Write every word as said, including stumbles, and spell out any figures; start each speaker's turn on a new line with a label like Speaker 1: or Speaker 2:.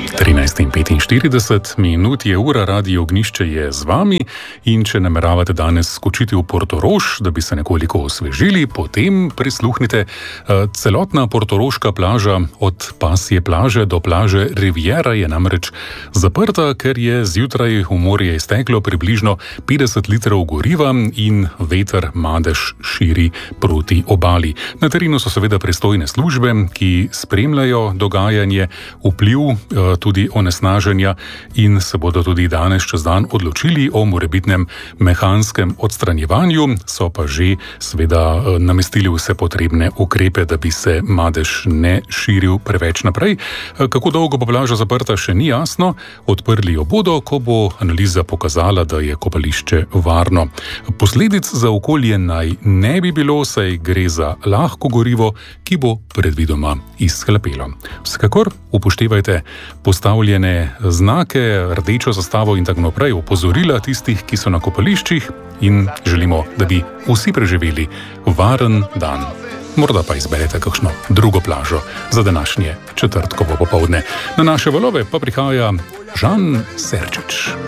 Speaker 1: trinajst in petinštirideset minut je ura, Radio Ognjišče je z vami in če nameravate danes skočiti v Portorož, da bi se nekoliko osvežili, potem prisluhnite. Celotna portoroška plaža od Pasje plaže do plaže Riviera je namreč zaprta, ker je zjutraj v morje izteklo približno petdeset litrov goriva in veter madež širi proti obali. Na terenu so seveda pristojne službe, ki spremljajo dogajanje, vpliv tudi onesnaženja in se bodo tudi danes čez dan odločili o morebitnem mehanskem odstranjevanju, so pa že seveda namestili vse potrebne ukrepe, da bi se madež ne širil preveč naprej. Kako dolgo bo plaža zaprta, še ni jasno, odprli jo bodo, ko bo analiza pokazala, da je kopališče varno. Posledic za okolje naj ne bi bilo, saj gre za lahko gorivo, ki bo predvidoma izhlapelo. Vsekakor upoštevajte postavljene znake, rdečo zastavo in tako naprej, opozorila tistih, ki so na kopališčih, in želimo, da bi vsi preživeli varen dan. Morda pa izberete kakšno drugo plažo za današnje četrtkovo popoldne. Na naše valove pa prihaja Žan Serčič.